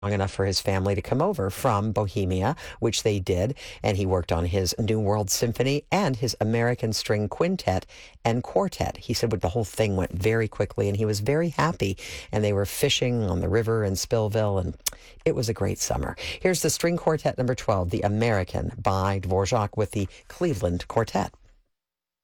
long enough for his family to come over from Bohemia, which they did, and he worked on his New World Symphony and his American String Quintet and Quartet. He said the whole thing went very quickly, and he was very happy, and they were fishing on the river in Spillville, and it was a great summer. Here's the String Quartet number 12, The American by Dvorak with the Cleveland Quartet.